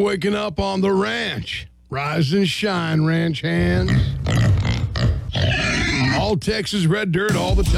waking up on the ranch. Rise and shine, ranch hands. All Texas red dirt all the time.